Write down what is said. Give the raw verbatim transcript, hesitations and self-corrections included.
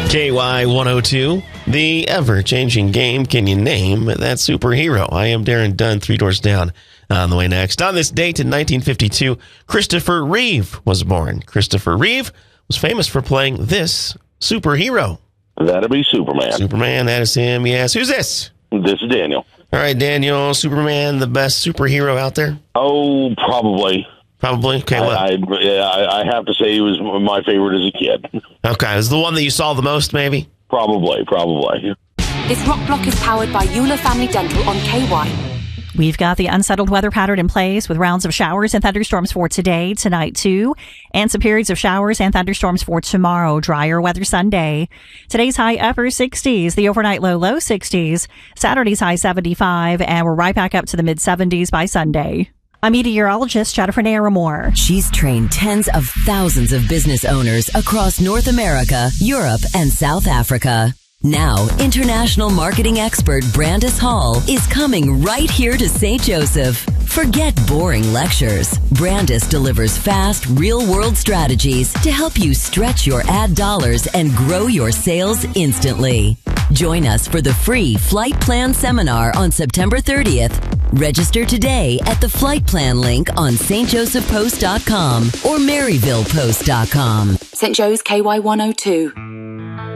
K Y one oh two, the ever-changing game. Can you name that superhero? I am Darren Dunn, Three Doors Down. On the way next. On this date in nineteen fifty-two, Christopher Reeve was born. Christopher Reeve was famous for playing this superhero. That'd be Superman. Superman, that is him, yes. Who's this? This is Daniel. All right, Daniel, Superman, the best superhero out there? Oh, probably. Probably? Okay, what? I, I, yeah, I have to say he was my favorite as a kid. Okay, is the one that you saw the most, maybe? Probably, probably. This rock block is powered by Euler Family Dental on K Y. We've got the unsettled weather pattern in place with rounds of showers and thunderstorms for today, tonight too, and some periods of showers and thunderstorms for tomorrow. Drier weather Sunday. Today's high upper sixties, the overnight low low sixties, Saturday's high seventy-five, and we're right back up to the mid seventies by Sunday. I'm meteorologist Jennifer Naramore. She's trained tens of thousands of business owners across North America, Europe, and South Africa. Now, international marketing expert Brandis Hall is coming right here to Saint Joseph. Forget boring lectures. Brandis delivers fast, real-world strategies to help you stretch your ad dollars and grow your sales instantly. Join us for the free Flight Plan Seminar on September thirtieth. Register today at the Flight Plan link on s t joseph post dot com or maryville post dot com. Saint Joe's K Y one oh two.